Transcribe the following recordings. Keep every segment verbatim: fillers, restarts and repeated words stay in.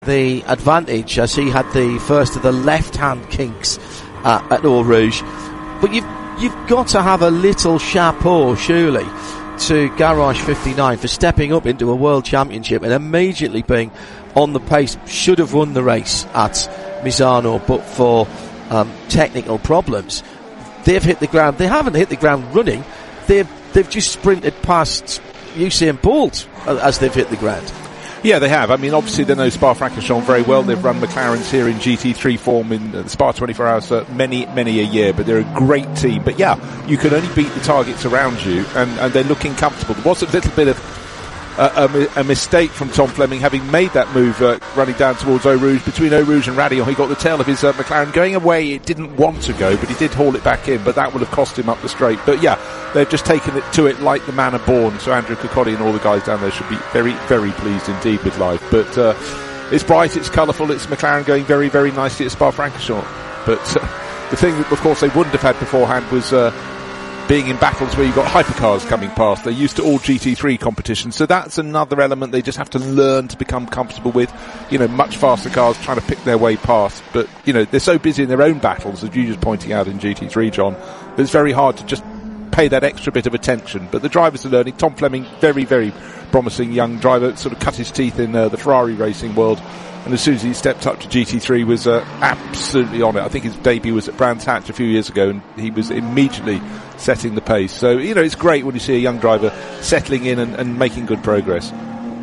the advantage as he had the first of the left-hand kinks uh, at Eau Rouge. But you've you've got to have a little chapeau, surely, to Garage fifty-nine for stepping up into a World Championship and immediately being on the pace. Should have won the race at Misano, but for um, technical problems. They've hit the ground. They haven't hit the ground running. They've they've just sprinted past Usain Bolt as they've hit the ground. Yeah, they have. I mean, obviously they know Spa-Francorchamps very well. They've run McLarens here in G T three form in uh, Spa twenty-four hours for many, many a year, but they're a great team. But yeah, you can only beat the targets around you, and, and they're looking comfortable. There was a little bit of uh, a, a mistake from Tom Fleming, having made that move uh, running down towards Eau Rouge. Between Eau Rouge and Radillon, he got the tail of his uh, McLaren going away. It didn't want to go, but he did haul it back in, but that would have cost him up the straight. But yeah, they've just taken it to it like the manner born. So Andrew Cocotti and all the guys down there should be very, very pleased indeed with life. But uh, it's bright, it's colourful, it's McLaren going very, very nicely at Spa-Francorchamps. But uh, the thing that, of course, they wouldn't have had beforehand was uh, being in battles where you've got hypercars coming past. They're used to all G T three competitions, so that's another element they just have to learn to become comfortable with. You know, much faster cars trying to pick their way past. But, you know, they're so busy in their own battles, as you just pointing out in G T three, John, that it's very hard to just pay that extra bit of attention. But the drivers are learning. Tom Fleming, very, very promising young driver, sort of cut his teeth in uh, the Ferrari racing world, and as soon as he stepped up to G T three was uh, absolutely on it. I think his debut was at Brands Hatch a few years ago, and he was immediately setting the pace. So, you know, it's great when you see a young driver settling in and, and making good progress.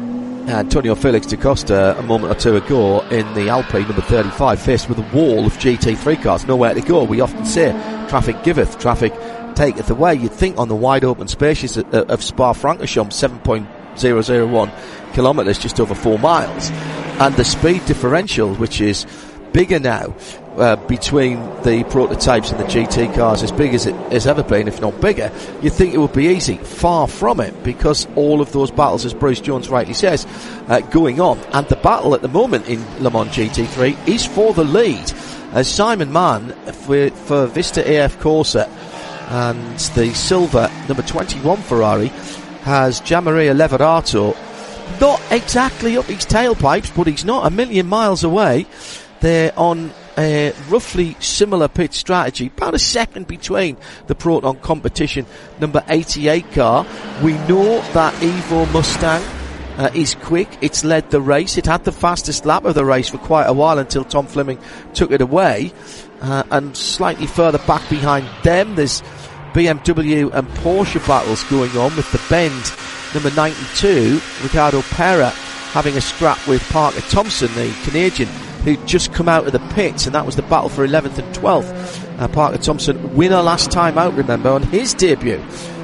Antonio Felix da Costa a moment or two ago in the Alpine number thirty-five faced with a wall of G T three cars, nowhere to go. We often say traffic giveth, traffic taketh away. You'd think on the wide open spaces of, of Spa-Francorchamps, seven point zero zero one kilometres, just over four miles, and the speed differential, which is bigger now uh, between the prototypes and the G T cars, as big as it has ever been, if not bigger, you'd think it would be easy. Far from it, because all of those battles, as Bruce Jones rightly says, uh, going on, and the battle at the moment in Le Mans G T three is for the lead, as Simon Mann for, for Vista A F Corsa and the silver number twenty-one Ferrari has Gianmaria Leverato not exactly up his tailpipes, but he's not a million miles away. They're on a roughly similar pit strategy, about a second between the Proton competition number eighty-eight car. We know that Evo Mustang uh, is quick. It's led the race. It had the fastest lap of the race for quite a while until Tom Fleming took it away. Uh, and slightly further back behind them, there's B M W and Porsche battles going on, with the Bend number ninety-two, Ricardo Pera, having a scrap with Parker Thompson, the Canadian, who'd just come out of the pits, and that was the battle for eleventh and twelfth. Uh, Parker Thompson, winner last time out, remember, on his debut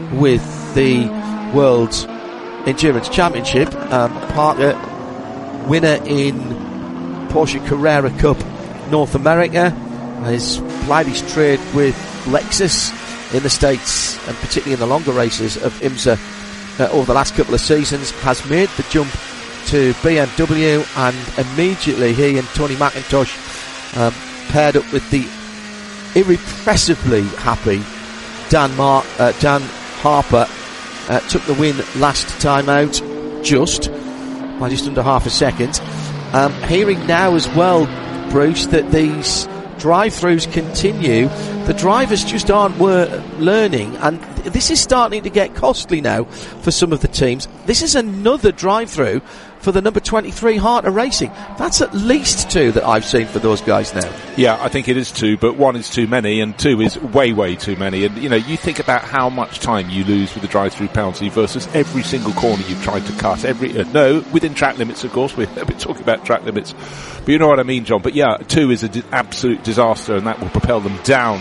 with the World Endurance Championship. Um, Parker, winner in Porsche Carrera Cup North America, has plied his trade with Lexus in the States, and particularly in the longer races of IMSA uh, over the last couple of seasons, has made the jump to B M W, and immediately he and Tony McIntosh um, paired up with the irrepressibly happy Dan, Mar- uh, Dan Harper, uh, took the win last time out just by just under half a second. Um, hearing now as well, Bruce, that these drive-throughs continue. The drivers just aren't wor- learning, and this is starting to get costly now for some of the teams. This is another drive-through for the number twenty-three Harter Racing. That's at least two that I've seen for those guys now. Yeah, I think it is two, but one is too many, and two is way, way too many. And, you know, you think about how much time you lose with the drive-through penalty versus every single corner you've tried to cut. Every uh, No, within track limits, of course. We're a bit talking about track limits. But you know what I mean, John. But yeah, two is an di- absolute disaster, and that will propel them down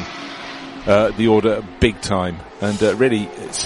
uh, the order big time. And uh, really, it's...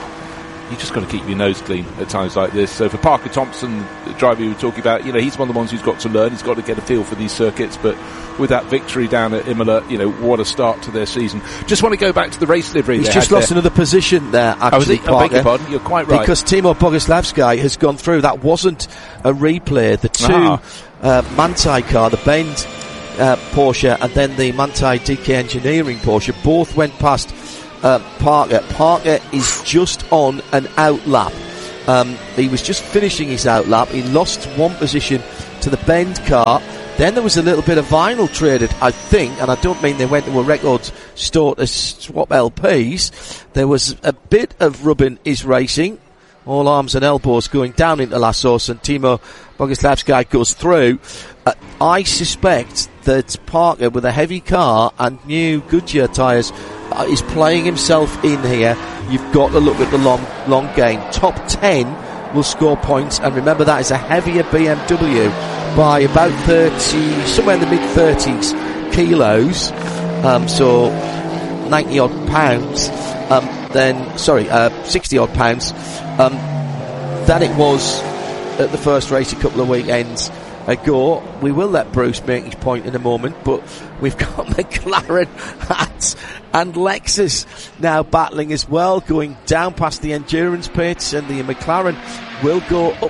you just got to keep your nose clean at times like this. So for Parker Thompson, the driver you were talking about, you know, he's one of the ones who's got to learn. He's got to get a feel for these circuits. But with that victory down at Imola, you know, what a start to their season. Just want to go back to the race livery. He's just lost there. Another position there, actually, oh, I beg your pardon, you're quite right. Because Timo Boguslavsky has gone through. That wasn't a replay. The two ah. uh, Manthey car, the Bend uh, Porsche and then the Manthey D K Engineering Porsche, both went past Uh, Parker. Parker is just on an out lap. Um, he was just finishing his out lap. He lost one position to to the Bend car. Then there was a little bit of vinyl traded, I think, and I don't mean they went to a record store to swap L Ps. There was a bit of Rubbin is Racing, all arms and elbows going down into La Source, and Timo Boguslavsky goes through. Uh, I suspect that Parker, with a heavy car and new Goodyear tyres, uh, is playing himself in here. You've got to look at the long, long game. Top ten will score points, and remember that is a heavier B M W by about thirty, somewhere in the mid thirties kilos, um, so ninety odd pounds, um, then, sorry, uh, sixty odd pounds, um, than it was at the first race a couple of weekends ago. We will let Bruce make his point in a moment, but we've got McLaren hats and Lexus now battling as well, going down past the endurance pits, and the McLaren will go up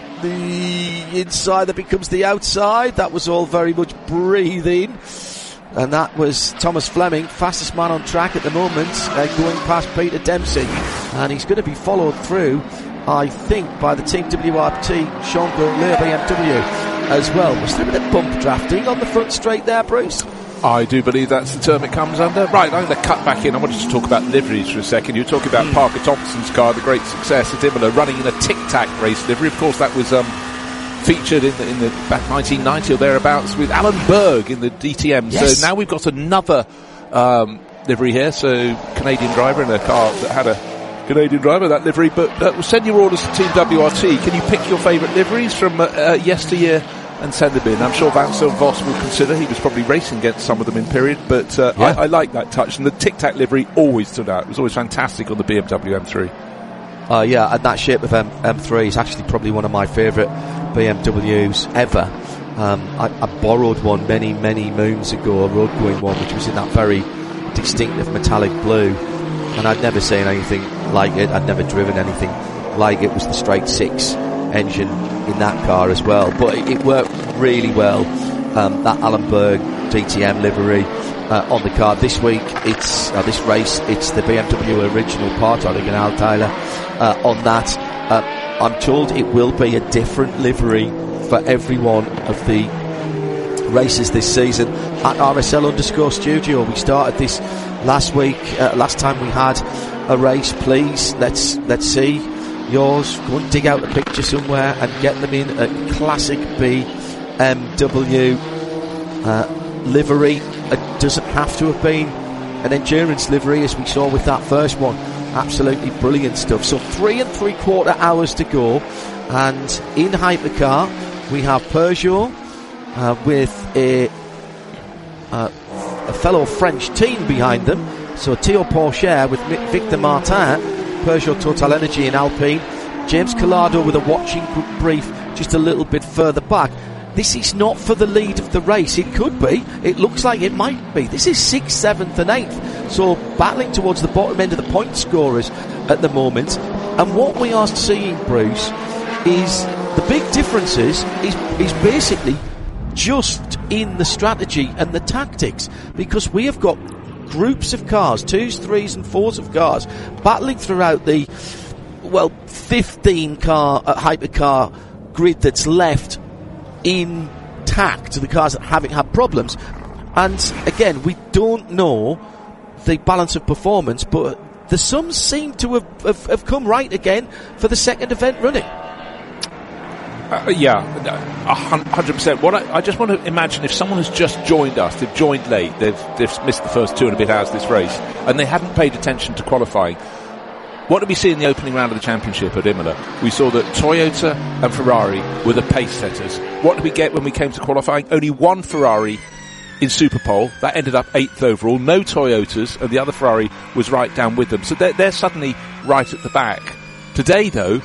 the inside that becomes the outside. That was all very much breathing, and that was Thomas Fleming, fastest man on track at the moment, uh, going past Peter Dempsey, and he's going to be followed through, I think, by the Team W R T Sean Gourlay B M W as well. Was there a bit of bump drafting on the front straight there, Bruce? I do believe that's the term it comes under. Right, I'm going to cut back in. I wanted to talk about liveries for a second. You were talking about mm. Parker Thompson's car, the great success at Imola, running in a tic-tac race livery. Of course, that was um, featured in the, in the back nineteen ninety or thereabouts with Alan Berg in the D T M. Yes. So now we've got another um, livery here. So Canadian driver in a car that had a Canadian driver, that livery. But uh, we'll send your orders to Team W R T. Can you pick your favourite liveries from uh, uh, yesteryear and send them in? I'm sure Vincent Voss will consider. He was probably racing against some of them in period, but uh, yeah. I, I like that touch. And the tic-tac livery always stood out. It was always fantastic on the B M W M three. Uh, yeah, and that shape of M- M3 is actually probably one of my favourite B M Ws ever. Um, I, I borrowed one many, many moons ago, a road-going one, which was in that very distinctive metallic blue, and I'd never seen anything like it. I'd never driven anything like it. It was the straight six engine in that car as well, but it, it worked really well. Um, that Alan Berg D T M livery uh, on the car this week. It's uh, this race. It's the B M W original part, I think, and Al Tyler uh, on that. Uh, I'm told it will be a different livery for every one of the races this season at R S L underscore studio. We started this last week. Uh, last time we had a race. Please let's let's see yours. Go and dig out a picture somewhere and get them in a classic B M W uh, livery. It doesn't have to have been an endurance livery, as we saw with that first one. Absolutely brilliant stuff. So three and three quarter hours to go, and in Hypercar we have Peugeot uh, with a uh, a fellow French team behind them. So Theo Pourchaire with Victor Martin, Peugeot Total Energy in Alpine, James Collado with a watching brief just a little bit further back. This is not for the lead of the race. It could be. It looks like it might be. This is sixth, seventh and eighth. So battling towards the bottom end of the point scorers at the moment. And what we are seeing, Bruce, is the big differences is, is basically just in the strategy and the tactics. Because we have got groups of cars, twos, threes and fours of cars, battling throughout the, well, fifteen car uh, hypercar grid that's left intact, the cars that haven't had problems. And again, we don't know the balance of performance, but the sums seem to have, have, have come right again for the second event running. Uh, yeah, one hundred percent. What I, I just want to imagine, if someone has just joined us, they've joined late, they've, they've missed the first two and a bit hours of this race, and they hadn't paid attention to qualifying. What did we see in the opening round of the championship at Imola? We saw that Toyota and Ferrari were the pace setters. What did we get when we came to qualifying? Only one Ferrari in Superpole. That ended up eighth overall. No Toyotas, and the other Ferrari was right down with them. So they're, they're suddenly right at the back. Today, though,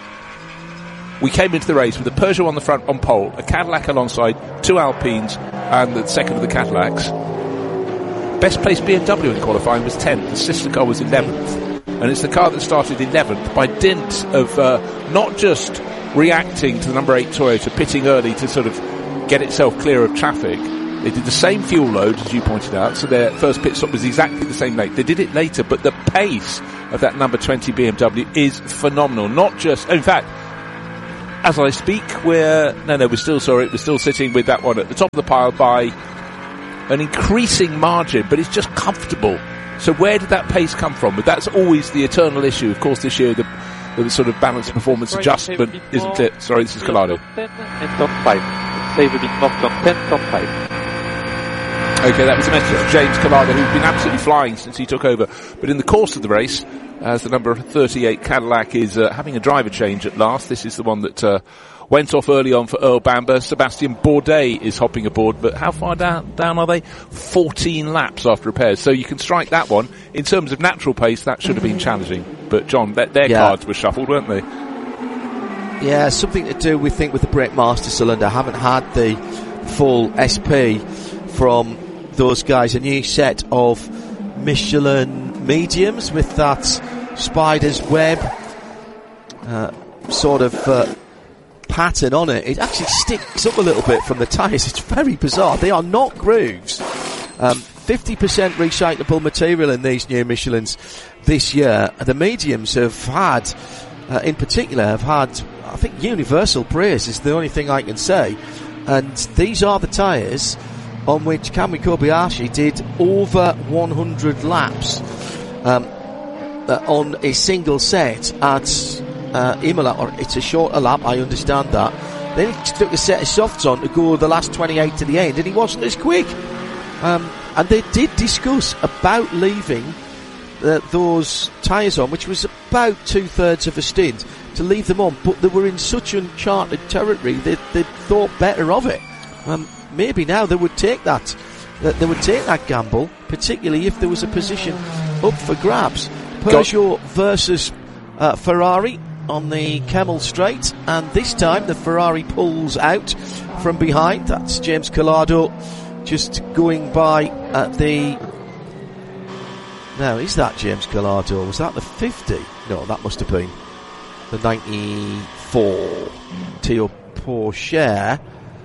we came into the race with a Peugeot on the front on pole, a Cadillac alongside, two Alpines, and the second of the Cadillacs. Best placed B M W in qualifying was tenth. The sister car was eleventh. And it's the car that started eleventh by dint of uh, not just reacting to the number eight Toyota, pitting early to sort of get itself clear of traffic. They did the same fuel load, as you pointed out, so their first pit stop was exactly the same late. They did it later, but the pace of that number twenty B M W is phenomenal. Not just, in fact, as I speak, we're no, no, we're still sorry, we're still sitting with that one at the top of the pile by an increasing margin, but it's just comfortable. So where did that pace come from? But that's always the eternal issue. Of course, this year the, the sort of balance performance adjustment, isn't it? Sorry, this is Collado. Save a bit more content on five. Okay, that was a message from James Collado, who's been absolutely flying since he took over. But in the course of the race, as the number thirty-eight Cadillac is uh, having a driver change at last, this is the one that uh, went off early on for Earl Bamber. Sebastian Bourdais is hopping aboard, but how far down, down are they? fourteen laps after repairs. So you can strike that one. In terms of natural pace, that should have been challenging. But John, their, their yeah. cards were shuffled, weren't they? Yeah, something to do, we think, with the brake master cylinder. Haven't had the full S P from those guys. A new set of Michelin mediums with that spider's web uh, sort of uh, pattern on it. It actually sticks up a little bit from the tyres. It's very bizarre. They are not grooves. Um, fifty percent recyclable material in these new Michelins this year. The mediums have had, uh, in particular, have had, I think, universal praise is the only thing I can say. And these are the tyres on which Kamui Kobayashi did over one hundred laps um, uh, on a single set at uh, Imola. Or it's a shorter lap, I understand that. Then he took a set of softs on to go the last twenty-eight to the end, and he wasn't as quick. Um, and they did discuss about leaving uh, those tyres on, which was about two-thirds of a stint, to leave them on, but they were in such uncharted territory that they thought better of it. Um, maybe now they would take that, uh, they would take that gamble, particularly if there was a position up for grabs. Peugeot versus uh, Ferrari on the Kemmel Straight, and this time the Ferrari pulls out from behind. That's James Collado just going by at the... Now, is that James Collado? Was that the fifty? No, that must have been the ninety-four Théo Pourchaire.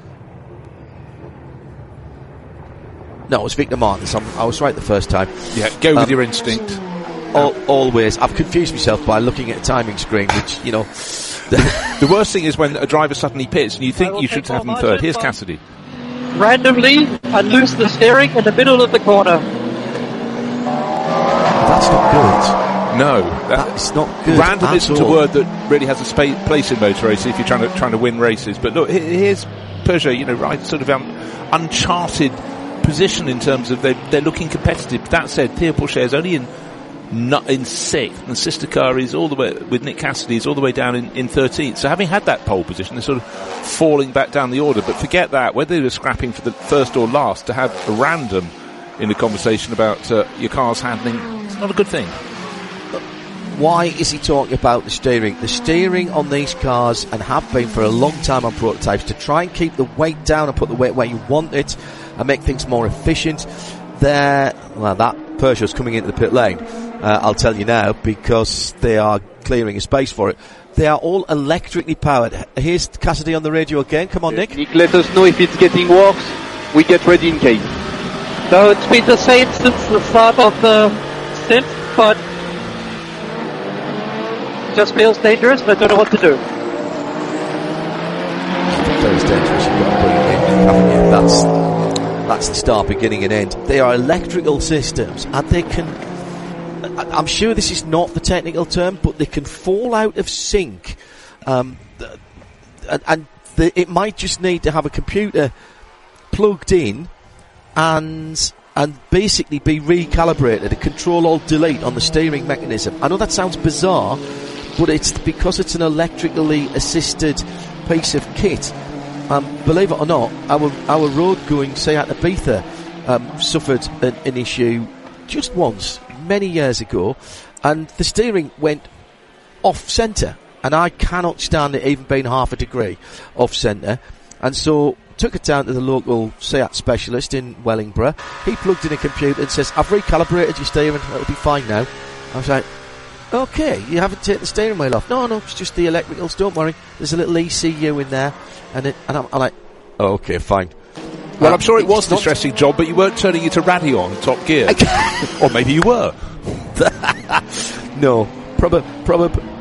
No, it was Victor Martins. I'm, I was right the first time. Yeah, go with um, your instinct. Al- always. I've confused myself by looking at a timing screen, which, you know... The worst thing is when a driver suddenly pits and you think you should have them third. Here's Cassidy. Randomly, I lose the steering in the middle of the corner. That's not good. No, that, that's not good. Random isn't a word that really has a spa- place in motor racing if you're trying to trying to win races. But look, here's Peugeot, you know, right, sort of um, uncharted position in terms of they they're looking competitive. That said, Théo Pourchaire is only in not in sixth, and sister car is all the way with Nick Cassidy is all the way down in, in thirteenth. So having had that pole position, they're sort of falling back down the order. But forget that, whether they were scrapping for the first or last, to have a random in the conversation about uh, your car's handling, it's not a good thing. Why is he talking about the steering? The steering on these cars, and have been for a long time on prototypes, to try and keep the weight down and put the weight where you want it and make things more efficient. There, well, that Peugeot's coming into the pit lane. Uh, I'll tell you now, because they are clearing a space for it. They are all electrically powered. Here's Cassidy on the radio again. Come on, Nick. Nick, let us know if it's getting worse. We get ready in case. So it's been the same since the start of the stint, but it just feels dangerous and I don't know what to do. Very dangerous. You've got to put it in, haven't you? That's, that's the start, beginning and end. They are electrical systems, and they can... I'm sure this is not the technical term, but they can fall out of sync, um, and, and the, it might just need to have a computer plugged in and and basically be recalibrated, a control alt delete on the steering mechanism. I know that sounds bizarre, but it's because it's an electrically assisted piece of kit. Um, believe it or not, our our road going Seat Ibiza um, suffered an, an issue just once, many years ago, and the steering went off centre, and I cannot stand it even being half a degree off centre, and so took it down to the local Seat specialist in Wellingborough. He plugged in a computer and says, I've recalibrated your steering, it'll be fine now. I was like, okay, you haven't taken the steering wheel off. No, no, it's just the electricals, don't worry, there's a little E C U in there, and, it, and I'm, I'm like, oh, okay, fine. Well, um, I'm sure it was a distressing job, but you weren't turning it to Radeon top gear. Or maybe you were. No, prob- prob-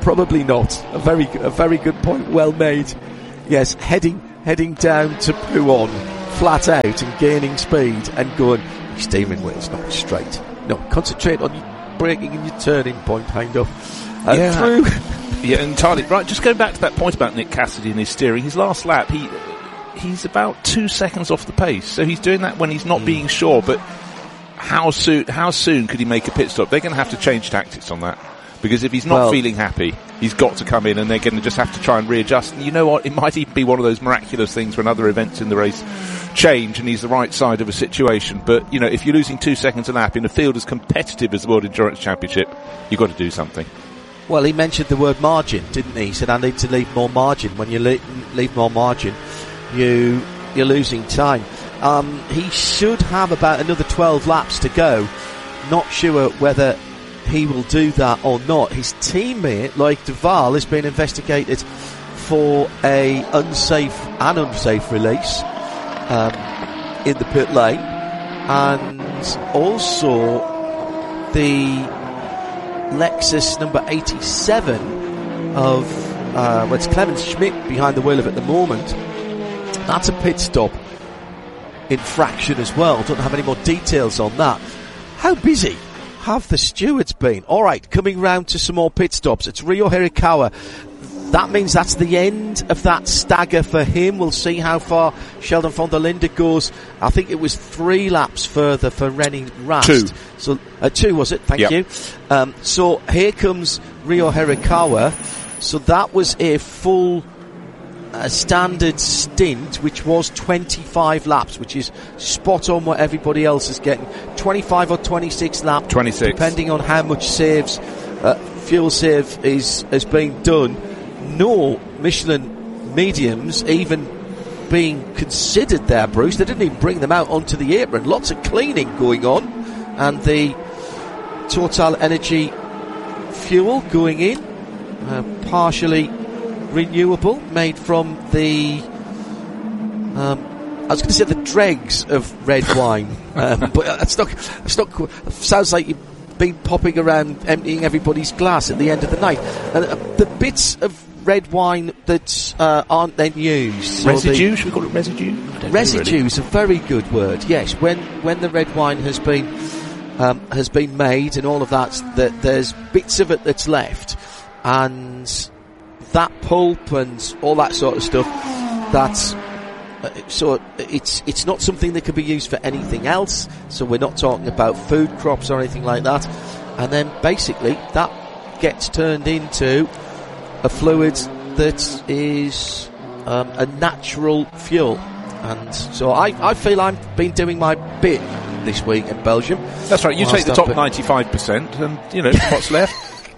probably not. A very, a very good point, well made. Yes, heading, heading down to Pouhon, flat out and gaining speed and going, your steering wheel's not straight. No, concentrate on your braking and your turning point, kind of. Uh, yeah. Through. Yeah, entirely. Right, just going back to that point about Nick Cassidy and his steering, his last lap, he he's about two seconds off the pace. So he's doing that when he's not mm. being sure, but how soon, how soon could he make a pit stop? They're going to have to change tactics on that. Because if he's not well, feeling happy, he's got to come in and they're going to just have to try and readjust. And you know what? It might even be one of those miraculous things when other events in the race change and he's the right side of a situation. But, you know, if you're losing two seconds a lap in a field as competitive as the World Endurance Championship, you've got to do something. Well, he mentioned the word margin, didn't he? He said, I need to leave more margin. When you le- leave more margin, you, you're losing time. Um, he should have about another twelve laps to go. Not sure whether he will do that or not. His teammate, like Duval, has been investigated for a unsafe an unsafe release um, in the pit lane, and also the Lexus number eighty-seven of uh, well, it's Clemens Schmidt behind the wheel of it at the moment. That's a pit stop infraction as well. Don't have any more details on that. How busy have the stewards been? All right, coming round to some more pit stops. It's Ryo Hirakawa. That means that's the end of that stagger for him. We'll see how far Sheldon von der Linde goes. I think it was three laps further for Rennie Rast. Two. So, uh, two was it? Thank yep. you. Um, so here comes Ryo Hirakawa. So that was a full a standard stint, which was twenty-five laps, which is spot on what everybody else is getting. twenty-five or twenty-six laps, twenty-six, depending on how much saves, uh, fuel save is has been done. No Michelin mediums even being considered there, Bruce. They didn't even bring them out onto the apron. Lots of cleaning going on, and the Total Energy fuel going in, uh, partially renewable, made from the um, I was going to say the dregs of red wine, um, but that's not that's not sounds like you've been popping around emptying everybody's glass at the end of the night. Uh, the bits of red wine that uh, aren't then used, residue, the, should we call it residue? Residue is a very good word. Yes, when when the red wine has been um, has been made and all of that, that there's bits of it that's left, and that pulp and all that sort of stuff, that's uh, so it's it's not something that can be used for anything else. So we're not talking about food crops or anything like that. And then basically that gets turned into a fluid that is um, a natural fuel. And so I, I feel I've been doing my bit this week in Belgium. That's right, you take the top ninety-five percent and, you know, what's left.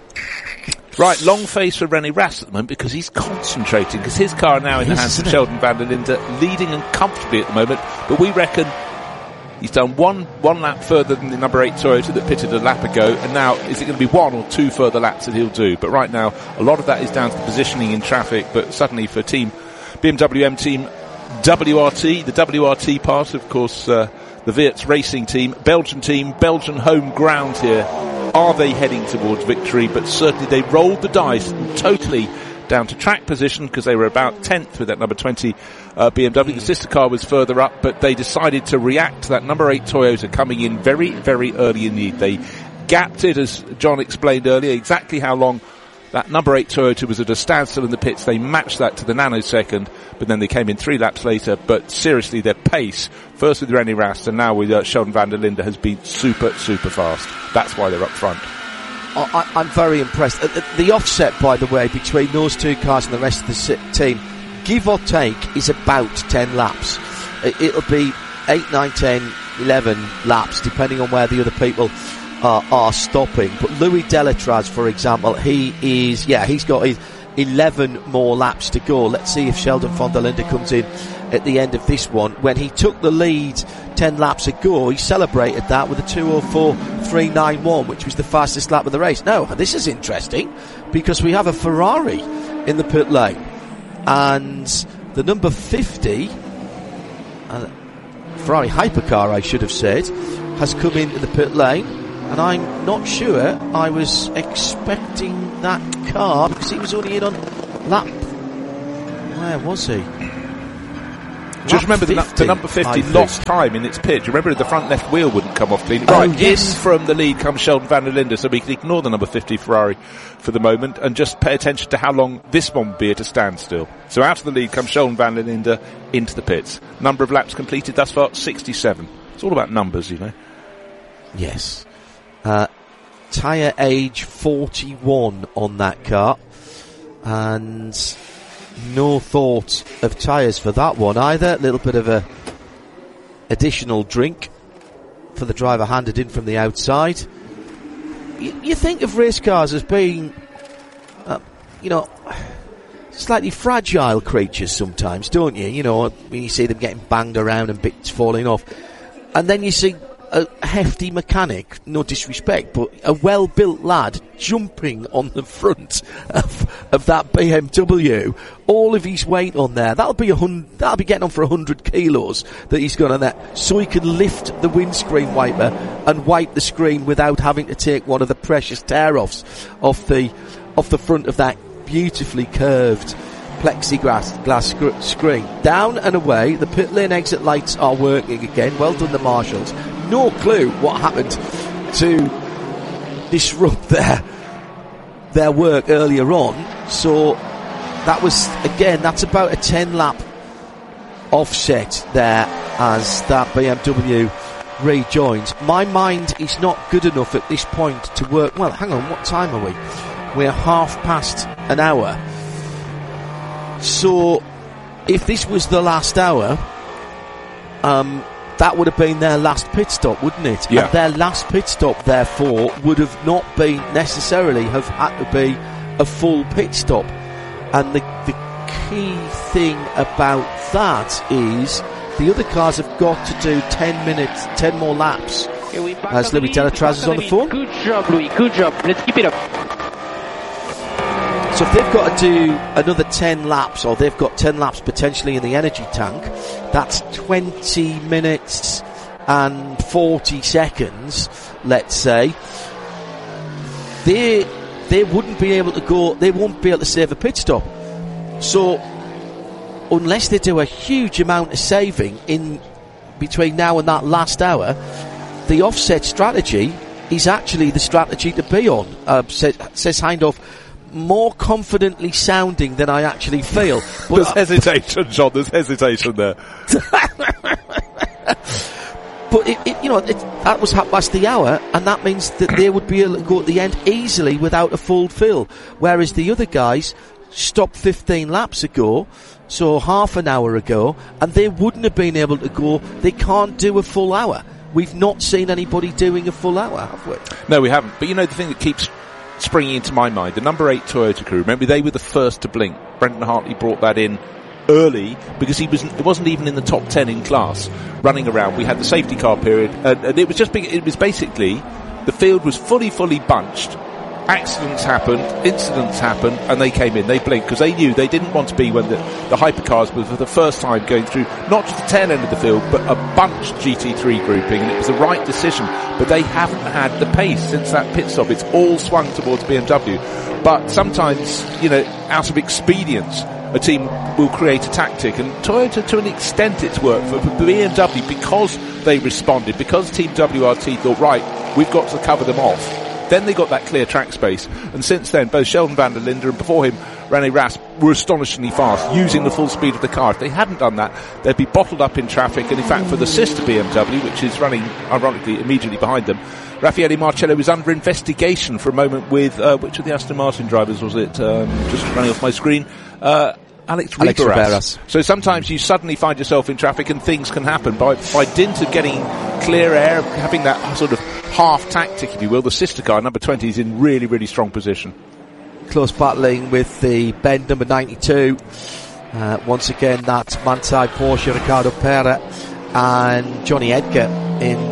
Right, long face for Rennie Rast at the moment because he's concentrating, because his car now in the hands of Sheldon van der Linde, leading and comfortably at the moment, but we reckon he's done one one lap further than the number eight Toyota that pitted a lap ago, and now is it going to be one or two further laps that he'll do? But right now, a lot of that is down to the positioning in traffic, but suddenly for team B M W M team W R T, the W R T part, of course, uh, the Weerts racing team, Belgian team, Belgian home ground here. Are they heading towards victory? But certainly they rolled the dice totally down to track position because they were about tenth with that number twenty uh, B M W. The sister car was further up, but they decided to react to that number eight Toyota coming in very, very early in lead. They gapped it, as John explained earlier, exactly how long that number eight Toyota was at a standstill in the pits. They matched that to the nanosecond, but then they came in three laps later. But seriously, their pace, first with Rennie Rast and now with uh, Sheldon van der Linde, has been super, super fast. That's why they're up front. I, I'm very impressed. Uh, the offset, by the way, between those two cars and the rest of the team, give or take, is about ten laps. It'll be eight, nine, ten, eleven laps, depending on where the other people are, are stopping. But Louis Delatraz, for example, he is, yeah, he's got his eleven more laps to go. Let's see if Sheldon von der Linde comes in at the end of this one. When he took the lead ten laps ago, he celebrated that with a two oh four three ninety-one, which was the fastest lap of the race. Now, this is interesting because we have a Ferrari in the pit lane, and the number fifty, uh, Ferrari hypercar, I should have said, has come in in the pit lane. And I'm not sure I was expecting that car because he was only in on lap. Where was he? Just remember the, the number fifty lost time in its pitch. Remember the front left wheel wouldn't come off clean. Right, oh, yes. In from the lead comes Sheldon van der Linde, so we can ignore the number fifty Ferrari for the moment and just pay attention to how long this one will be at a standstill. So out of the lead comes Sheldon van der Linde into the pits. Number of laps completed thus far, sixty-seven. It's all about numbers, you know. Yes. Uh, tyre age forty-one on that car. And no thought of tyres for that one either. A little bit of a additional drink for the driver handed in from the outside. You, you think of race cars as being, uh, you know, slightly fragile creatures sometimes, don't you? You know, when you see them getting banged around and bits falling off. And then you see a hefty mechanic, no disrespect, but a well-built lad jumping on the front of, of that B M W, all of his weight on there. That'll be a hundred, that'll be getting on for a hundred kilos that he's got on that, so he can lift the windscreen wiper and wipe the screen without having to take one of the precious tear-offs off the off the front of that beautifully curved plexiglass glass sc- screen. Down and away, the pit lane exit lights are working again. Well done, the marshals. No clue what happened to disrupt their their work earlier on. So that was, again, that's about a ten lap offset there as that B M W rejoins. My mind is not good enough at this point to work. Well, hang on, what time are we? We're half past an hour. So if this was the last hour, um, that would have been their last pit stop, wouldn't it? Yeah. And their last pit stop, therefore, would have not been necessarily have had to be a full pit stop. And the, the key thing about that is the other cars have got to do ten minutes, ten more laps. As Louis Delatraz is on the phone. Good job, Louis. Good job. Let's keep it up. So if they've got to do another ten laps, or they've got ten laps potentially in the energy tank, that's twenty minutes and forty seconds, let's say. They they wouldn't be able to go, they won't be able to save a pit stop. So unless they do a huge amount of saving in between now and that last hour, the offset strategy is actually the strategy to be on, uh, says, says Hindhaugh, more confidently sounding than I actually feel. But there's hesitation, John, there's hesitation there. But it, it, you know, it, that was half past the hour, and that means that they would be able to go at the end easily without a full fill, whereas the other guys stopped fifteen laps ago, so half an hour ago, and they wouldn't have been able to go. They can't do a full hour. We've not seen anybody doing a full hour, have we? No, we haven't. But you know, the thing that keeps springing into my mind, the number eight Toyota crew, remember they were the first to blink. Brendan Hartley brought that in early because he wasn't, it wasn't even in the top ten in class running around. We had the safety car period, and, and it was just, it was basically, the field was fully, fully bunched. Accidents happened, incidents happened, and they came in, they blinked, because they knew they didn't want to be when the, the hypercars were for the first time going through not just the tail end of the field, but a bunched G T three grouping, and it was the right decision, but they haven't had the pace since that pit stop. It's all swung towards B M W. But sometimes, you know, out of expedience, a team will create a tactic, and Toyota, to an extent, it's worked for, for B M W because they responded, because Team W R T thought, right, we've got to cover them off. Then they got that clear track space, and since then, both Sheldon van der Linde and before him, René Rast, were astonishingly fast, using the full speed of the car. If they hadn't done that, they'd be bottled up in traffic, and in fact, for the sister B M W, which is running, ironically, immediately behind them, Raffaele Marcello was under investigation for a moment with, uh, which of the Aston Martin drivers was it? Um, just running off my screen. Uh, Alex Alex Riberas. So sometimes you suddenly find yourself in traffic and things can happen. By, by dint of getting clear air, having that sort of half tactic, if you will, the sister car, number twenty, is in really, really strong position. Close battling with the Bend number ninety-two. Uh, once again, that's Manthey Porsche, Ricardo Pera and Johnny Edgar in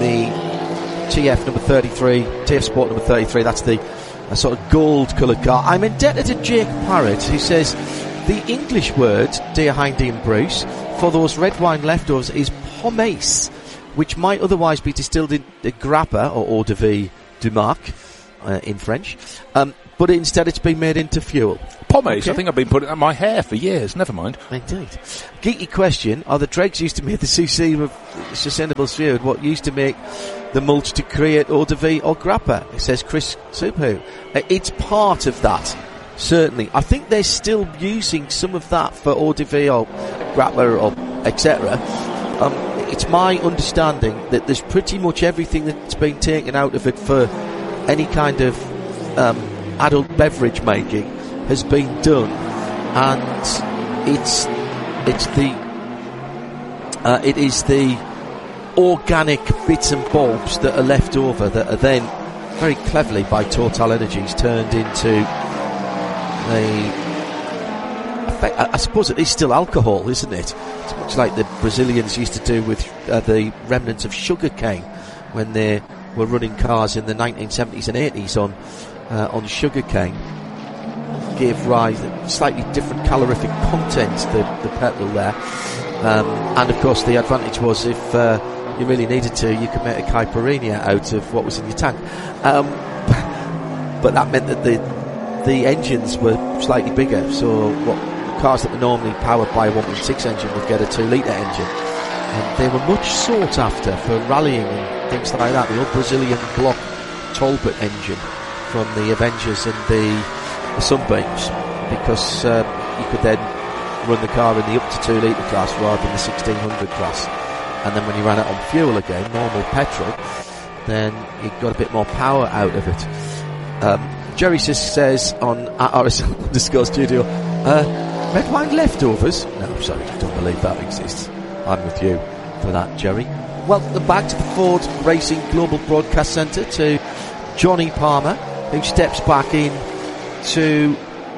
the T F number thirty-three, T F Sport number thirty-three. That's the a sort of gold-coloured car. I'm indebted to Jake Parrott, who says the English word, dear Hindy and Bruce, for those red wine leftovers is pomace, which might otherwise be distilled in a grappa or eau de vie de marque uh, in French. Um, but instead it's been made into fuel. Pomades, Okay. I think I've been putting it on my hair for years, never mind. Indeed. Geeky question, are the dregs used to make the C C of sustainable sphere what used to make the mulch to create eau de vie or grappa? It says Chris Subhu. Uh, It's part of that, certainly. I think they're still using some of that for eau de vie or grappa or et cetera. Um, it's my understanding that there's pretty much everything that's been taken out of it for any kind of um, adult beverage making has been done, and it's it's the uh, it is the organic bits and bobs that are left over that are then very cleverly by Total Energies turned into the. I, I suppose it is still alcohol, isn't it? It's much like the Brazilians used to do with uh, the remnants of sugar cane when they were running cars in the nineteen seventies and eighties on uh, on sugar cane. Gave rise to slightly different calorific content, the, the petrol there. Um, and of course the advantage was if uh, you really needed to, you could make a caipirinha out of what was in your tank. Um, but that meant that the the engines were slightly bigger, so what cars that were normally powered by a one point six engine would get a two litre engine. And they were much sought after for rallying and things like that. The old Brazilian block Talbot engine from the Avengers and the the Sunbeams, because um, you could then run the car in the up to two litre class rather than the sixteen hundred class, and then when you ran it on fuel again, normal petrol, then you got a bit more power out of it. um, Jerry says on R S L underscore studio, uh, red wine leftovers? No, I'm sorry, I don't believe that exists. I'm with you for that, Jerry. Welcome back to the Ford Racing Global Broadcast Centre to Johnny Palmer, who steps back in to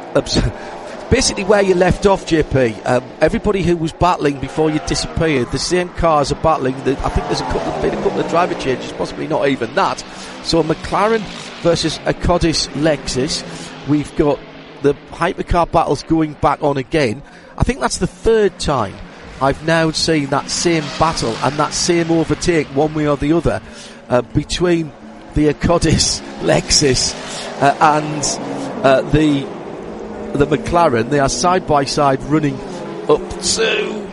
basically where you left off, J P. Um, everybody who was battling before you disappeared, the same cars are battling. The, I think there's a couple of, been a couple of driver changes, possibly not even that. So McLaren versus a Codis Lexus. We've got the hypercar battles going back on again. I think that's the third time I've now seen that same battle and that same overtake, one way or the other, uh, between the Codis Lexus uh, and Uh, the the McLaren. They are side by side running up to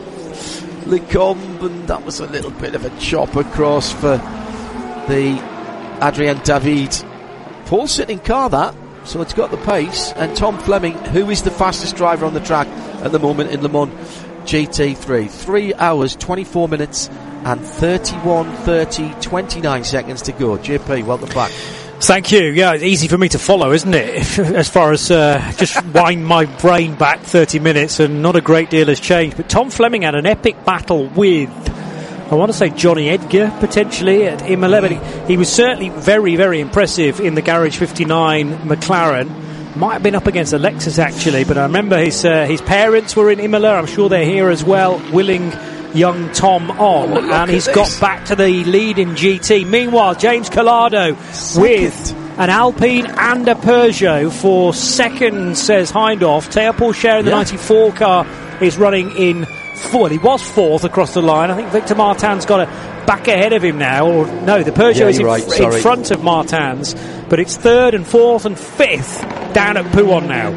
Le Combe, and that was a little bit of a chop across for the Adrien David Paul sitting car, that, so it's got the pace. And Tom Fleming, who is the fastest driver on the track at the moment in Le Mans G T three, three hours twenty-four minutes and thirty-one thirty twenty-nine seconds to go. J P, welcome back. Thank you. Yeah, it's easy for me to follow, isn't it? As far as uh, just wind my brain back thirty minutes, and not a great deal has changed. But Tom Fleming had an epic battle with, I want to say, Johnny Edgar, potentially, at Imola. But he, he was certainly very, very impressive in the Garage fifty-nine McLaren. Might have been up against a Lexus, actually, but I remember his uh, his parents were in Imola. I'm sure they're here as well, willing young Tom on, oh, and he's got back to the lead in G T. Meanwhile, James Collado with an Alpine and a Peugeot for second, says Hindhoff. Teo Pourchaire in the yeah. ninety-four car is running in fourth. He was fourth across the line. I think Victor Martin's got a back ahead of him now. Or no, the Peugeot yeah, is in, right. in front of Martin's, but it's third and fourth and fifth down at Pouhon now.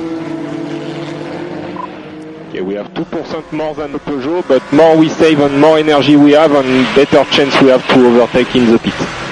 Okay, we have two percent more than the Peugeot, but more we save and more energy we have and better chance we have to overtake in the pit.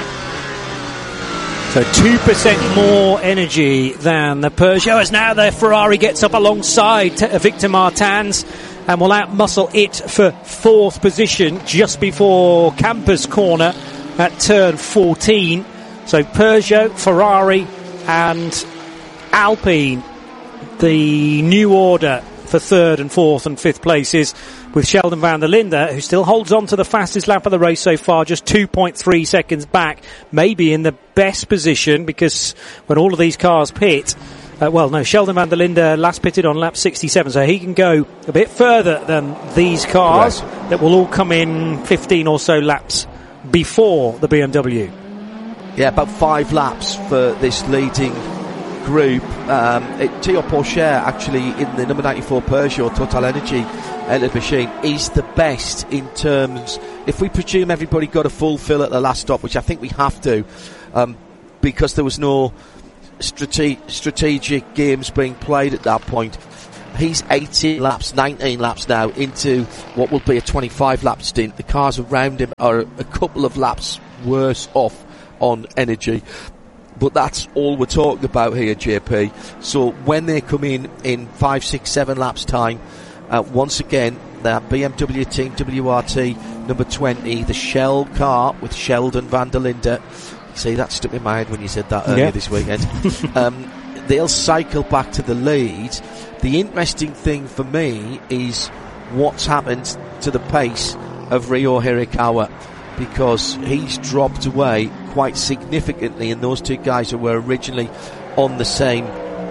So two percent more energy than the Peugeot, as now the Ferrari gets up alongside t- Victor Martins and will outmuscle it for fourth position just before Campus Corner at turn fourteen. So Peugeot, Ferrari and Alpine, the new order for third and fourth and fifth places, with Sheldon van der Linde, who still holds on to the fastest lap of the race so far, just two point three seconds back, maybe in the best position, because when all of these cars pit, uh, well, no, Sheldon van der Linde last pitted on lap sixty-seven, so he can go a bit further than these cars right. that will all come in fifteen or so laps before the B M W. Yeah, about five laps for this leading group, um, it, Théo Pourchaire, actually, in the number ninety-four Peugeot Total Energy Electric machine, is the best in terms, if we presume everybody got a full fill at the last stop, which I think we have to, um, because there was no strate- strategic games being played at that point. He's eighteen laps, nineteen laps now into what will be a twenty-five lap stint. The cars around him are a couple of laps worse off on energy. But that's all we're talking about here, J P. So when they come in in five, six, seven laps time, uh, once again, that B M W team W R T number twenty, the Shell car with Sheldon van der Linde. See, that stuck in my head when you said that earlier yeah. this weekend. um, they'll cycle back to the lead. The interesting thing for me is what's happened to the pace of Ryo Hirakawa, because he's dropped away quite significantly, and those two guys who were originally on the same,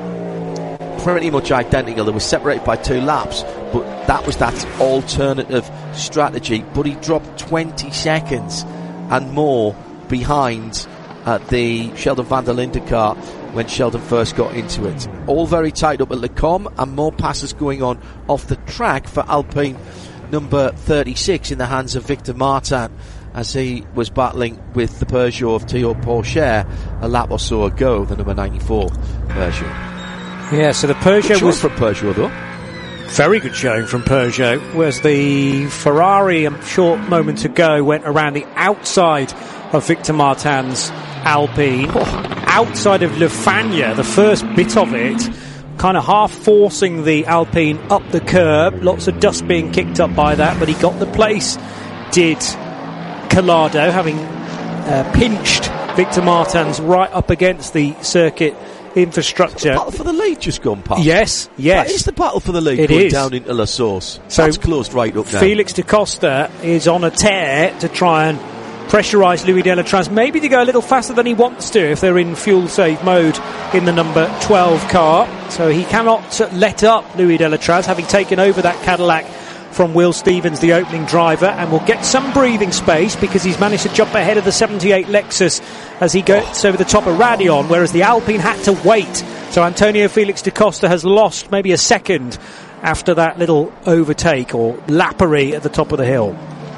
pretty much identical, they were separated by two laps, but that was that alternative strategy. But he dropped twenty seconds and more behind uh, the Sheldon van der Linde car when Sheldon first got into it. All very tight up at Le Com, and more passes going on off the track for Alpine number thirty-six in the hands of Victor Martin, as he was battling with the Peugeot of Théo Pourchaire a lap or so ago, the number ninety-four Peugeot. Yeah, so the Peugeot was from Peugeot, though. Very good showing from Peugeot, whereas the Ferrari a short moment ago went around the outside of Victor Martin's Alpine, oh. outside of Le Fagna, the first bit of it, kind of half forcing the Alpine up the curb. Lots of dust being kicked up by that, but he got the place, did Collado, having uh, pinched Victor Martins right up against the circuit infrastructure. The battle for the lead just gone past. Yes, yes. That is the battle for the lead it going is. down into La Source. So that's closed right up now. Felix da Costa is on a tear to try and pressurise Louis Delatraz, maybe to go a little faster than he wants to if they're in fuel save mode in the number twelve car. So he cannot let up Louis Delatraz, having taken over that Cadillac from Will Stevens, the opening driver, and will get some breathing space because he's managed to jump ahead of the seventy-eight Lexus as he gets oh. over the top of Radeon, whereas the Alpine had to wait. So Antonio Felix da Costa has lost maybe a second after that little overtake or lappery at the top of the hill.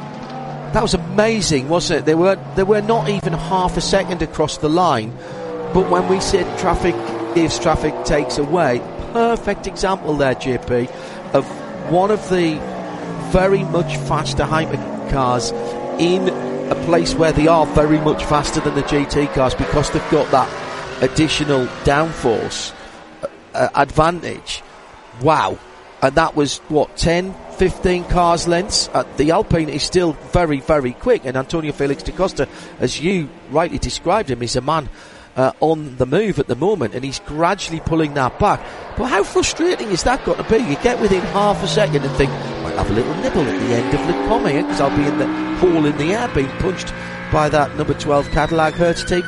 That was amazing, wasn't it? They were they were not even half a second across the line, but when we said traffic gives, traffic takes away, perfect example there, J P, of one of the very much faster hypercars in a place where they are very much faster than the G T cars because they've got that additional downforce uh, advantage. Wow. And that was, what, ten, fifteen cars lengths? Uh, the Alpine is still very, very quick, and Antonio Felix da Costa, as you rightly described him, is a man uh, on the move at the moment, and he's gradually pulling that back. But how frustrating is that got to be? You get within half a second and think, might have a little nibble at the end of Le Combe here, because I'll be in the hole in the air being punched by that number twelve Cadillac Hertz tape.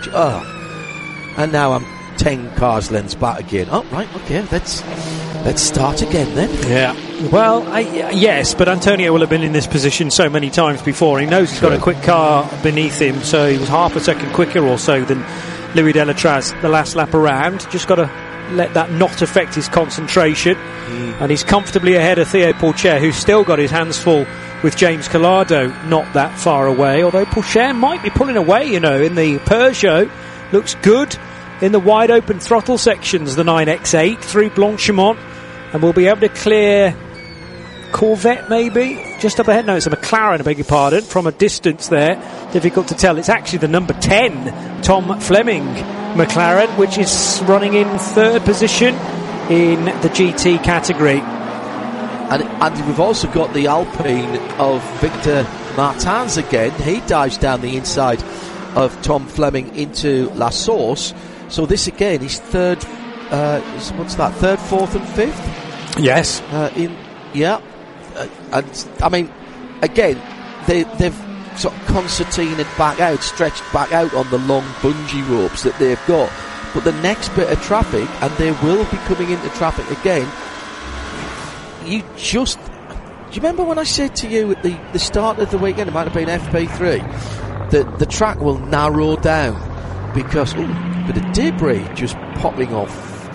Oh. And now I'm ten cars lengths back again. Oh, right, okay, let's let's start again then. Yeah. Well, I, yes, but Antonio will have been in this position so many times before. He knows he's got a quick car beneath him, so he was half a second quicker or so than Louis Delatraz the last lap around. Just got to let that not affect his concentration. Mm. And he's comfortably ahead of Théo Pourchaire, who's still got his hands full with James Collado not that far away, although Pourchaire might be pulling away, you know, in the Peugeot. Looks good in the wide open throttle sections, the nine X eight through Blanchimont, and we'll be able to clear Corvette maybe just up ahead. No, it's a McLaren, I beg your pardon, from a distance there. Difficult to tell. It's actually the number ten Tom Fleming McLaren, which is running in third position in the G T category. And, and we've also got the Alpine of Victor Martins again. He dives down the inside of Tom Fleming into La Source. So this again is third, uh, is, what's that, third, fourth and fifth? Yes. Uh, in Yeah. Uh, and, I mean, again, they, they've sort of concertinaed back out, stretched back out on the long bungee ropes that they've got. But the next bit of traffic, and they will be coming into traffic again, you just... Do you remember when I said to you at the, the start of the weekend, it might have been F P three, that the track will narrow down because... Ooh, bit of debris just popping off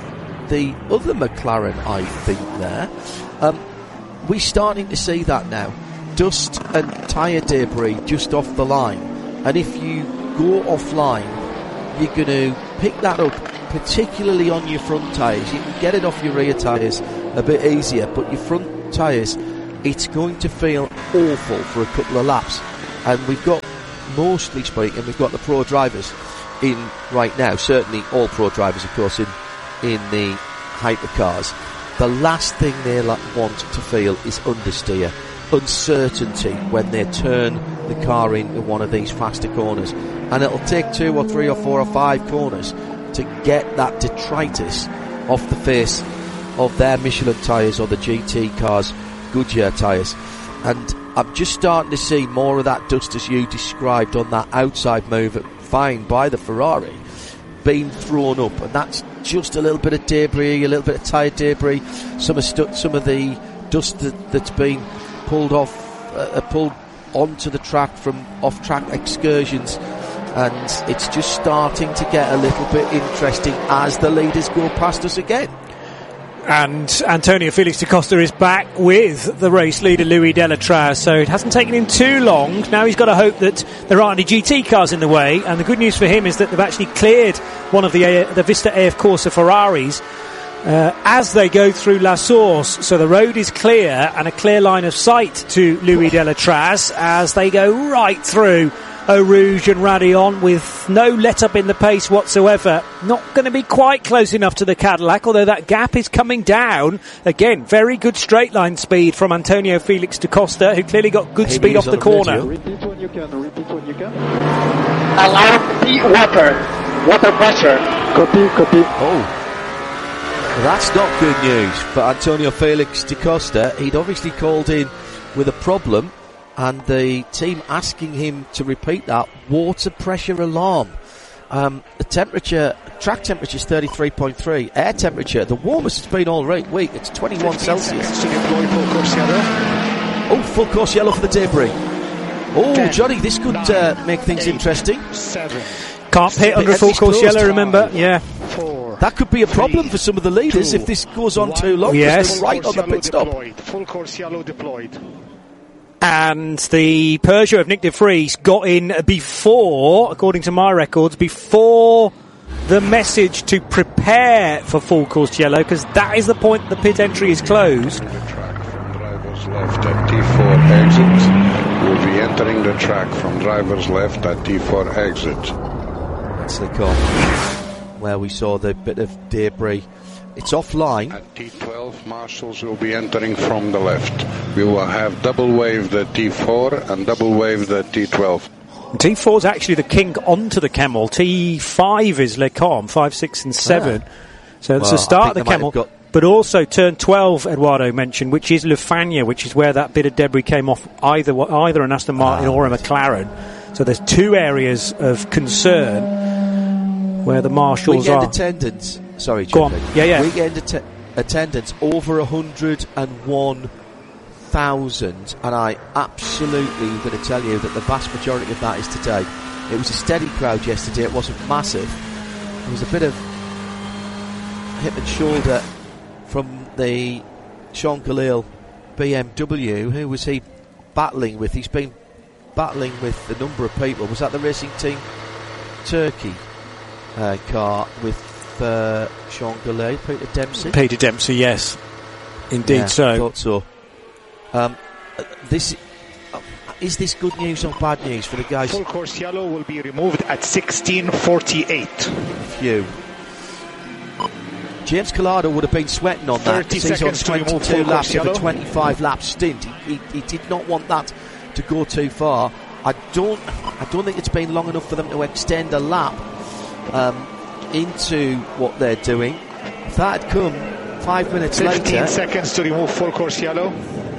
the other McLaren, I think, there. Um, we're starting to see that now. Dust and tyre debris just off the line. And if you go offline, you're going to pick that up, particularly on your front tyres. You can get it off your rear tyres a bit easier, but your front tyres, it's going to feel awful for a couple of laps. And we've got, mostly speaking, we've got the pro drivers in right now, certainly all pro drivers, of course, in in the hypercars. The last thing they want to feel is understeer, uncertainty when they turn the car into one of these faster corners. And it'll take two or three or four or five corners to get that detritus off the face of their Michelin tyres or the G T cars' Goodyear tyres. And I'm just starting to see more of that dust, as you described, on that outside move fine by the Ferrari being thrown up, and that's just a little bit of debris, a little bit of tyre debris, some of stu- some of the dust that, that's been pulled off, uh, pulled onto the track from off-track excursions, and it's just starting to get a little bit interesting as the leaders go past us again. And Antonio Felix da Costa is back with the race leader Louis Delatraz, so it hasn't taken him too long. Now he's got to hope that there aren't any G T cars in the way, and the good news for him is that they've actually cleared one of the uh, the Vista A F Corsa Ferraris uh, as they go through La Source, so the road is clear and a clear line of sight to Louis Delatraz as they go right through Eau Rouge and Raidillon with no let up in the pace whatsoever. Not going to be quite close enough to the Cadillac, although that gap is coming down. Again, very good straight line speed from Antonio Felix da Costa, who clearly got good Maybe speed off the corner. Repeat when you can, repeat when you can. Allow the water. Water pressure. Copy, copy. Oh, that's not good news for Antonio Felix da Costa. He'd obviously called in with a problem, and the team asking him to repeat that water pressure alarm. Um, the temperature, track temperature is thirty-three point three. Air temperature, the warmest it's been all right week, it's twenty-one Celsius. Oh, full course yellow for the debris. Oh, ten, Johnny, this could nine, uh, make things eight, interesting. Seven, Can't pit under a full course yellow, remember? Yeah. Four, that could be a problem three, for some of the leaders two, if this goes on one, too long. Yes. Right on the pit stop. Deployed. Full course yellow deployed. And the Peugeot of Nick de Vries got in before, according to my records, before the message to prepare for full course yellow, because that is the point the pit entry is closed. The track from driver's left at T four exit. Will be entering the track from driver's left at T four exit. That's the call where we saw the bit of debris. It's offline. At T twelve, marshals will be entering from the left. We will have double waved at T four and double waved at T twelve. T four is actually the king onto the camel. T five is Le Combe, five, six and seven. Ah. So it's well, the start of the camel. Got... But also turn twelve, Eduardo mentioned, which is Le Fagna, which is where that bit of debris came off either either an Aston Martin ah. or a McLaren. So there's two areas of concern where the marshals Weekend are. attendance. Sorry, Go Jimmy. on. Yeah, yeah. Weekend att- attendance over one hundred one thousand, and I absolutely am going to tell you that the vast majority of that is today. It was a steady crowd yesterday. It wasn't massive. There was a bit of hip and shoulder from the Sean Khalil B M W. Who was he battling with? He's been battling with a number of people. Was that the Racing Team Turkey uh, car with Uh, Sean Goulet, Peter Dempsey. Peter Dempsey, yes, indeed. Yeah, so, I thought so. Um, uh, this uh, is this good news or bad news for the guys? Full course yellow will be removed at sixteen forty-eight. Phew. James Collado would have been sweating on that because he's on twenty-two laps of a twenty-five lap stint. He, he, he did not want that to go too far. I don't. I don't think it's been long enough for them to extend a lap. Um, into what they're doing. If that had come five minutes fifteen later... fifteen seconds to remove full course yellow.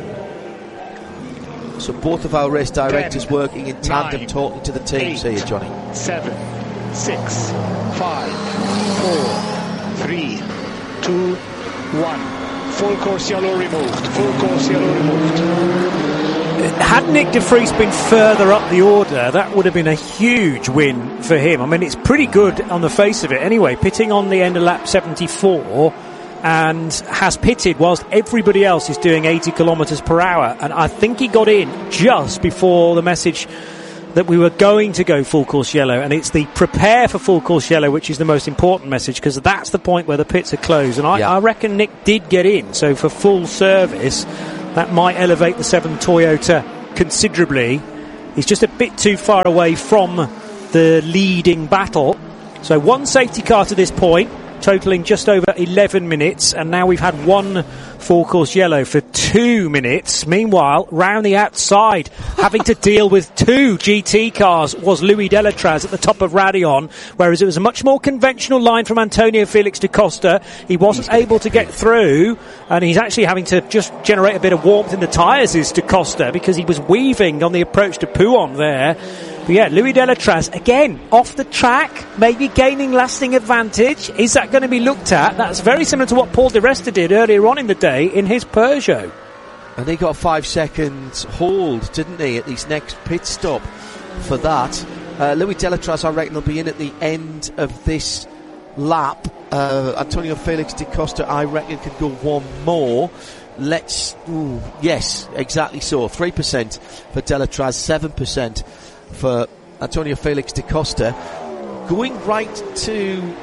So both of our race directors ten, working in tandem, nine, talking to the teams eight, here, Johnny. seven, six, five, four, three, two, one. Full course yellow removed. Full course yellow removed. Had Nick de Vries been further up the order, that would have been a huge win for him. I mean, it's pretty good on the face of it. Anyway, pitting on the end of lap seventy-four, and has pitted whilst everybody else is doing eighty kilometres per hour. And I think he got in just before the message that we were going to go full course yellow, and it's the prepare for full course yellow which is the most important message, because that's the point where the pits are closed. And I, yeah. I reckon Nick did get in, so for full service that might elevate the seven Toyota considerably. He's just a bit too far away from the leading battle. So one safety car to this point, totaling just over eleven minutes, and now we've had one full course yellow for two minutes. Meanwhile, round the outside, having to deal with two G T cars, was Louis Delatraz at the top of Raidillon, whereas it was a much more conventional line from Antonio Felix da Costa. He wasn't able to get through, and he's actually having to just generate a bit of warmth in the tyres, is da Costa, because he was weaving on the approach to Pouhon there. But yeah, Louis Delatraz, again, off the track, maybe gaining lasting advantage. Is that going to be looked at? That's very similar to what Paul di Resta did earlier on in the day in his Peugeot. And he got a five seconds hold, didn't he, at his next pit stop for that. Uh, Louis Delatraz, I reckon, will be in at the end of this lap. Uh, Antonio Felix da Costa, I reckon, could go one more. Let's... Ooh, yes, exactly so. three percent for Delatraz, seven percent for Antonio Felix da Costa. Going right to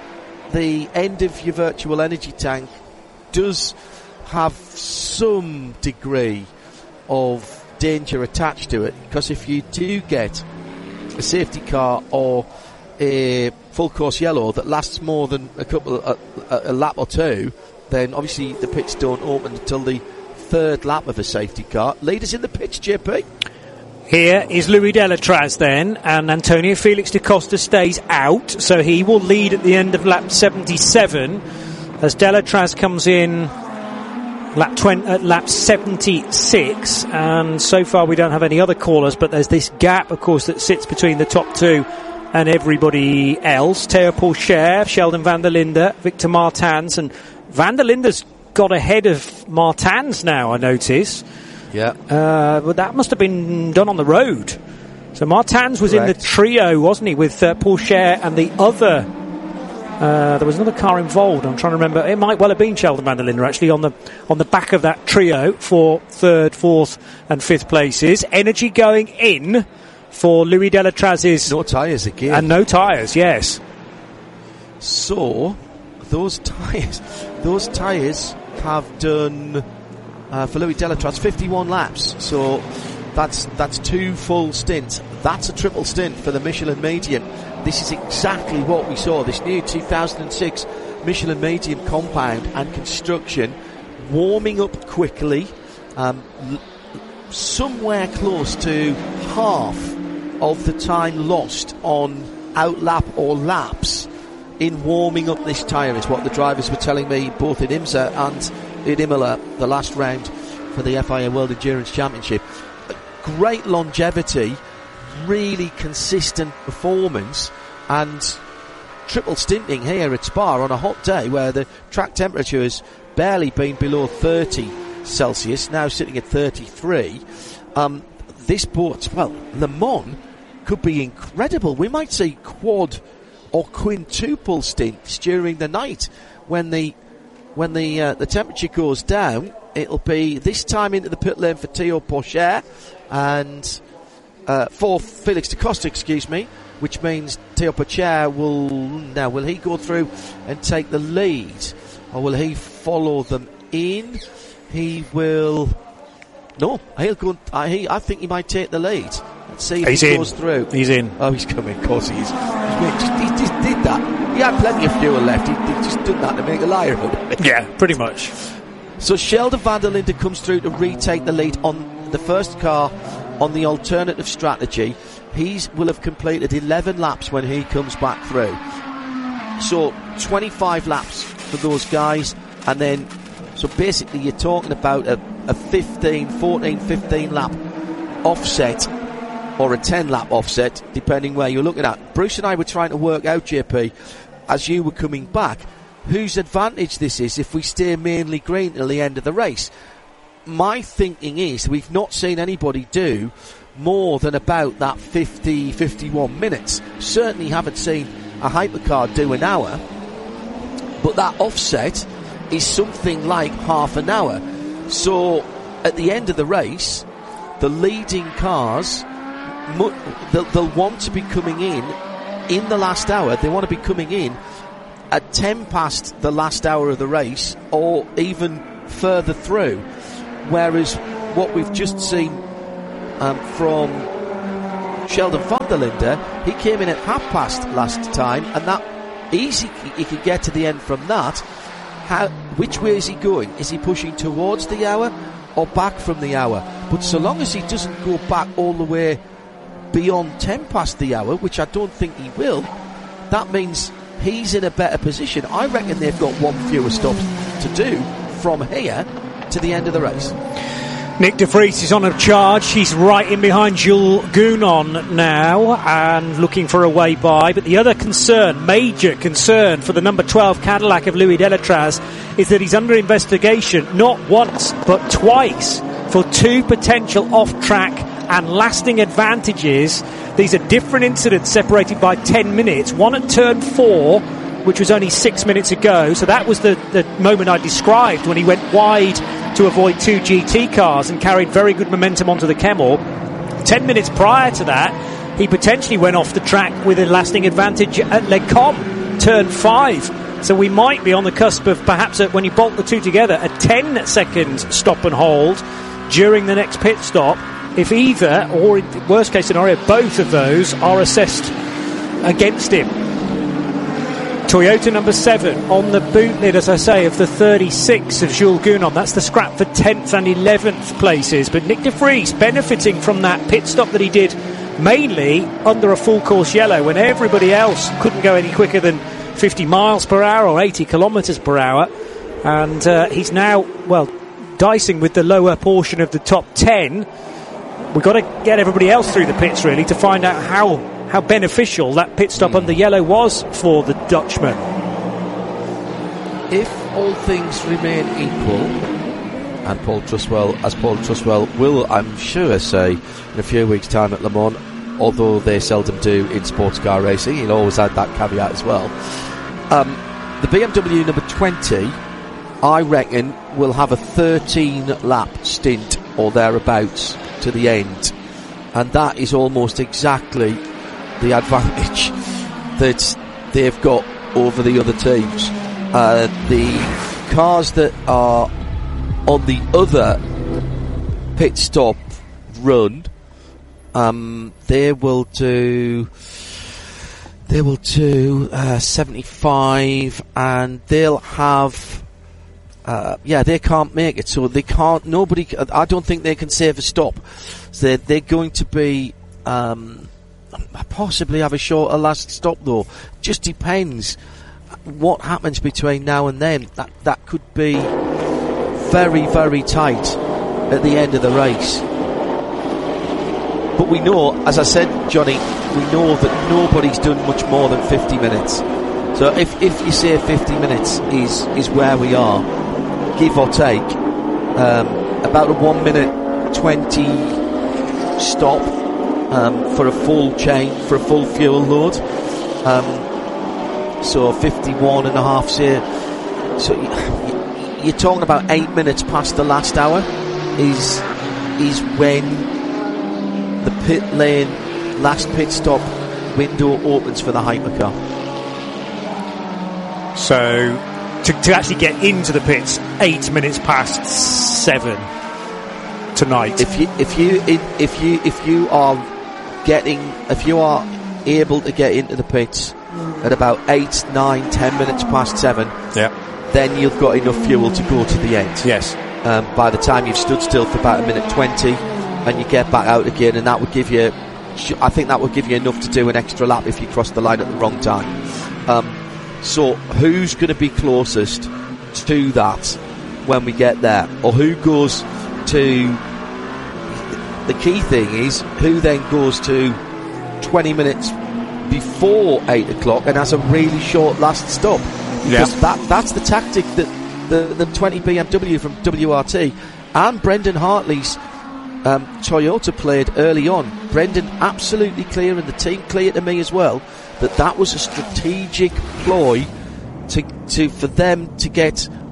the end of your virtual energy tank does have some degree of danger attached to it, because if you do get a safety car or a full course yellow that lasts more than a couple of, a, a lap or two, then obviously the pits don't open until the third lap of a safety car. Leaders in the pits, J P. Here is Louis Delatraz then, and Antonio Felix da Costa stays out, so he will lead at the end of lap seventy-seven as Delatraz comes in lap twenty, at lap seventy-six, and so far we don't have any other callers, but there's this gap, of course, that sits between the top two and everybody else. Theo Pourchaire, Sheldon van der Linde, Victor Martins, and van der Linde's got ahead of Martins now, I notice. Yeah, uh, but that must have been done on the road. So Martins was Correct. in the trio, wasn't he, with uh, Pourchaire and the other. Uh, there was another car involved. I'm trying to remember. It might well have been Sheldon van der Linde actually on the on the back of that trio for third, fourth, and fifth places. Energy going in for Louis Delatraz's. No tyres again, and no tyres. Yes. So those tyres, those tyres have done. Uh, for Louis Delatraz, fifty-one laps, so that's that's two full stints. That's a triple stint for the Michelin Medium. This is exactly what we saw. This new two thousand six Michelin Medium compound and construction warming up quickly, um, l- somewhere close to half of the time lost on outlap or laps in warming up this tyre is what the drivers were telling me, both in IMSA and in Imola, the last round for the F I A World Endurance Championship. Great longevity, really consistent performance, and triple stinting here at Spa on a hot day where the track temperature has barely been below thirty Celsius, now sitting at thirty-three. Um, this boat, well, Le Mans could be incredible. We might see quad or quintuple stints during the night when the when the uh, the temperature goes down. It'll be this time into the pit lane for Theo Pourchaire and uh, for Felix da Costa, excuse me, which means Theo Pourchaire will now will he go through and take the lead, or will he follow them in? He will. No, he'll go. I, he, I think he might take the lead. Let's see if he's he in. goes through. He's in. Oh, he's coming. Of course he is. He just, he just did that. He had plenty of fuel left. He, he just done that to make a liar out of it. Yeah, pretty much. So Sheldon van der Linde comes through to retake the lead on the first car on the alternative strategy. He will have completed eleven laps when he comes back through. So twenty-five laps for those guys, and then so basically you're talking about a, a fifteen, fourteen, fifteen lap offset, or a ten lap offset, depending where you're looking at. Bruce and I were trying to work out, J P, as you were coming back, whose advantage this is if we stay mainly green till the end of the race. My thinking is we've not seen anybody do more than about that fifty, fifty-one minutes. Certainly haven't seen a hypercar do an hour. But that offset is something like half an hour. So at the end of the race, the leading cars, mu- they'll, they'll want to be coming in in the last hour. They want to be coming in at ten past the last hour of the race, or even further through. Whereas what we've just seen um, from Sheldon van der Linde, he came in at half past last time, and that easy he could get to the end from that. How, which way is he going? Is he pushing towards the hour or back from the hour? But so long as he doesn't go back all the way beyond ten past the hour, which I don't think he will, that means he's in a better position. I reckon they've got one fewer stops to do from here to the end of the race. Nick De Vries is on a charge. He's right in behind Jules Gounon now and looking for a way by. But the other concern, major concern for the number twelve Cadillac of Louis Delatraz, is that he's under investigation not once but twice for two potential off-track and lasting advantages. These are different incidents separated by ten minutes. One at turn four, which was only six minutes ago. So that was the, the moment I described when he went wide to avoid two G T cars and carried very good momentum onto the Kemmel. Ten minutes prior to that, he potentially went off the track with a lasting advantage at Les Combes, turn five. So we might be on the cusp of perhaps, a, when you bolt the two together, a ten second stop and hold during the next pit stop, if either, or in worst case scenario, both of those are assessed against him. Toyota number seven on the boot lid, as I say, of the thirty-six of Jules Gounon. That's the scrap for tenth and eleventh places. But Nick De Vries benefiting from that pit stop that he did mainly under a full course yellow when everybody else couldn't go any quicker than fifty miles per hour or eighty kilometres per hour. And uh, he's now, well, dicing with the lower portion of the top ten. We've got to get everybody else through the pits, really, to find out how how beneficial that pit stop mm. under yellow was for the Dutchman. If all things remain equal, and Paul Truswell, as Paul Truswell will, I'm sure, say in a few weeks' time at Le Mans, although they seldom do in sports car racing, he'll always add that caveat as well. Um, the B M W number twenty, I reckon, will have a thirteen lap stint or thereabouts to the end, and that is almost exactly the advantage that they've got over the other teams. Uh, the cars that are on the other pit stop run, um, they will do they will do uh, seventy-five, and they'll have uh, yeah they can't make it, so they can't. Nobody. I don't think they can save a stop. So they're, they're going to be. Um, possibly have a shorter last stop, though. Just depends what happens between now and then. That that could be very, very tight at the end of the race. But we know, as I said, Johnny, we know that nobody's done much more than fifty minutes. So if if you say fifty minutes is is where we are, give or take, um, about a one minute twenty stop. Um, for a full chain, for a full fuel load, um, so fifty-one and a half, say. So you, you're talking about eight minutes past the last hour is is when the pit lane last pit stop window opens for the hypercar. So to, to actually get into the pits, eight minutes past seven tonight. If you if you if you if you are getting, if you are able to get into the pits at about eight, nine, ten minutes past seven, yeah, then you've got enough fuel to go to the end. Yes. Um, by the time you've stood still for about a minute twenty, and you get back out again, and that would give you, I think that would give you enough to do an extra lap if you cross the line at the wrong time. Um, so who's going to be closest to that when we get there, or who goes to? The key thing is who then goes to twenty minutes before eight o'clock and has a really short last stop. Because yeah. that that's the tactic that the, the twenty B M W from W R T and Brendan Hartley's um, Toyota played early on. Brendan absolutely clear, and the team clear to me as well, that that was a strategic ploy to to for them to get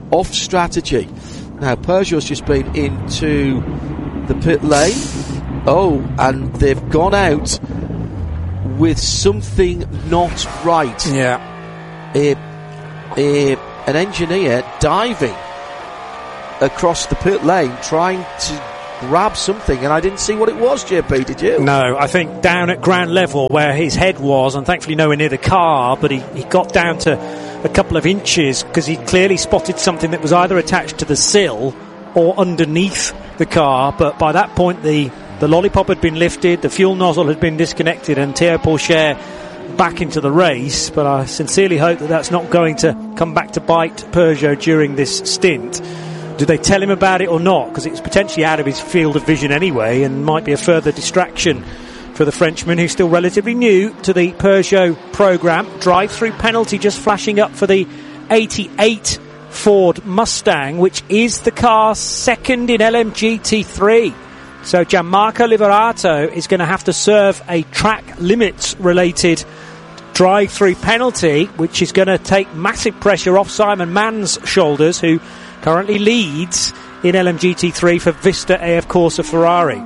off strategy. Now, Peugeot's just been into the pit lane. Oh, and they've gone out with something not right. Yeah. A, a, an engineer diving across the pit lane trying to grab something, and I didn't see what it was, J P, did you? No, I think down at ground level where his head was, and thankfully nowhere near the car, but he, he got down to a couple of inches because he clearly spotted something that was either attached to the sill or underneath the car, but by that point the, the lollipop had been lifted, the fuel nozzle had been disconnected, and Théo Pourchaire back into the race. But I sincerely hope that that's not going to come back to bite Peugeot during this stint. Do they tell him about it or not? Because it's potentially out of his field of vision anyway, and might be a further distraction for the Frenchman, who's still relatively new to the Peugeot programme. Drive-through penalty just flashing up for the eighty-eight Ford Mustang, which is the car's second in L M G T three. So Gianmarco Liberato is going to have to serve a track limits-related drive-through penalty, which is going to take massive pressure off Simon Mann's shoulders, who currently leads in L M G T three for Vista A F Corsa Ferrari.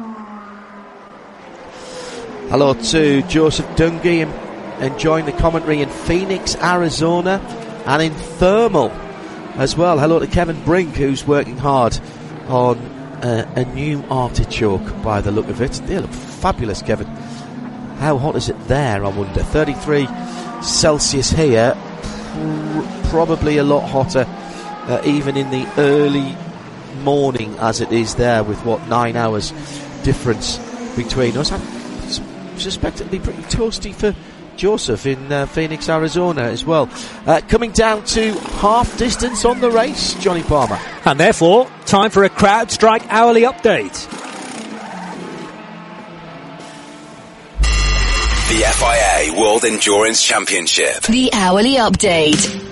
Hello to Joseph Dungy, enjoying the commentary in Phoenix, Arizona, and in Thermal as well. Hello to Kevin Brink, who's working hard on uh, a new artichoke by the look of it. They look fabulous, Kevin. How hot is it there, I wonder? thirty-three Celsius here, pr- probably a lot hotter Uh, even in the early morning as it is there, with what, nine hours difference between us. I suspect it'll be pretty toasty for Joseph in uh, Phoenix, Arizona as well. Uh, coming down to half distance on the race, Johnny Palmer. And therefore, time for a CrowdStrike hourly update. The F I A World Endurance Championship. The hourly update.